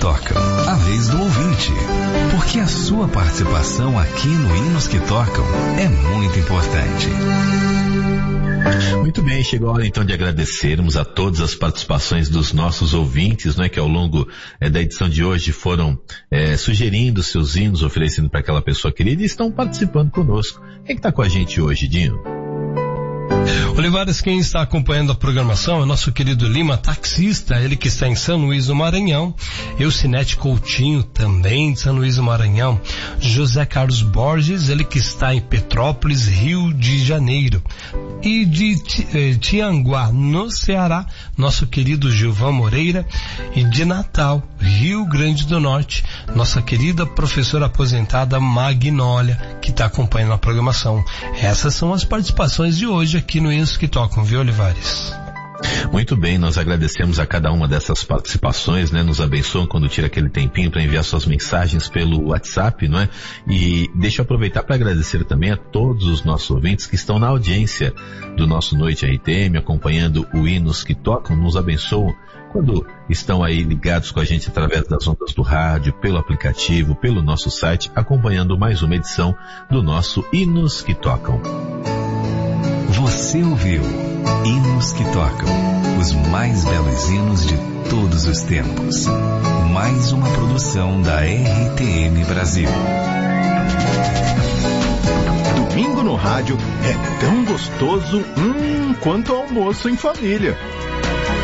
Tocam, a vez do ouvinte. Porque a sua participação aqui no Hinos que Tocam é muito importante. Muito bem, chegou a hora então de agradecermos a todas as participações dos nossos ouvintes, não é, que ao longo da edição de hoje foram sugerindo seus hinos, oferecendo para aquela pessoa querida e estão participando conosco. Quem está com a gente hoje, Dinho? Olivares, quem está acompanhando a programação é o nosso querido Lima, taxista, ele que está em São Luís do Maranhão, Eucinete Coutinho, também de São Luís do Maranhão, José Carlos Borges, ele que está em Petrópolis, Rio de Janeiro, e de Tianguá, no Ceará, nosso querido Gilvan Moreira, e de Natal, Rio Grande do Norte, nossa querida professora aposentada Magnólia, que está acompanhando a programação. Essas são as participações de hoje aqui no Hinos que Tocam, viu, Olivares? Muito bem, nós agradecemos a cada uma dessas participações, né? Nos abençoam quando tira aquele tempinho para enviar suas mensagens pelo WhatsApp, não é? E deixa eu aproveitar para agradecer também a todos os nossos ouvintes que estão na audiência do nosso Noite RTM, acompanhando o Hinos que Tocam, nos abençoam quando estão aí ligados com a gente através das ondas do rádio, pelo aplicativo, pelo nosso site, acompanhando mais uma edição do nosso Hinos que Tocam. Você ouviu Hinos que Tocam, os mais belos hinos de todos os tempos. Mais uma produção da RTM Brasil. Domingo no rádio é tão gostoso quanto almoço em família.